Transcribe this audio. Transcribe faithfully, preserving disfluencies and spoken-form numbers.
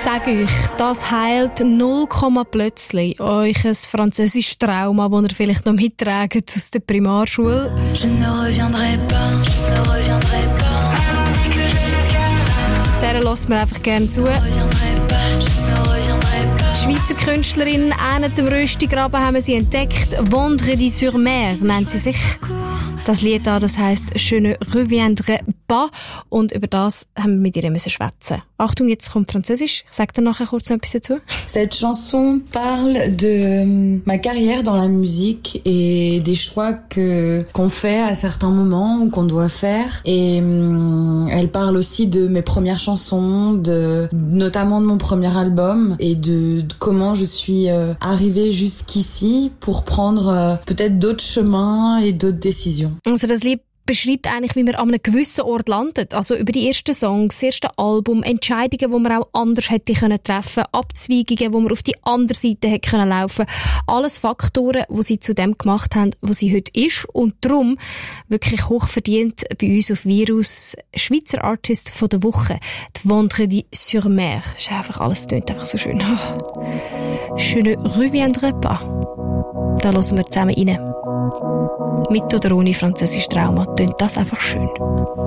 sage euch, das heilt null Komma plötzlich euch ein französisches Trauma, das ihr vielleicht noch mittragt aus der Primarschule. Je ne reviendrai pas, je ne reviendrai pas. Der lässt mir einfach gerne zu. Schweizer Künstlerin Anne dem Röstigraben haben wir sie entdeckt. Vendredi sur Mer nennt sie sich. Das Lied da, das heisst «Je ne reviendrai pas». Und über das haben wir mit ihr müssen schwätzen. Achtung, jetzt kommt Französisch. Ich sage dir nachher kurz noch etwas dazu. Cette chanson parle de ma carrière dans la musique et des choix que qu'on fait à certains moments ou qu'on doit faire. Et hum, elle parle aussi de mes premières chansons, de notamment de mon premier album et de, de comment je suis euh, arrivée jusqu'ici pour prendre euh, peut-être d'autres chemins et d'autres décisions. Also das Lied beschreibt eigentlich, wie man an einem gewissen Ort landet. Also über die ersten Songs, das erste Album, Entscheidungen, die man auch anders hätte können treffen, Abzweigungen, wo man auf die andere Seite hätte können laufen. Alles Faktoren, die sie zu dem gemacht haben, wo sie heute ist. Und darum wirklich hochverdient bei uns auf Virus Schweizer Artist von der Woche. Die Vendredi sur Mer. Das ist einfach, alles tönt einfach so schön. Je ne reviendrai pas. Da hören wir zusammen rein. Mit oder ohne französisches Trauma tönt das einfach schön.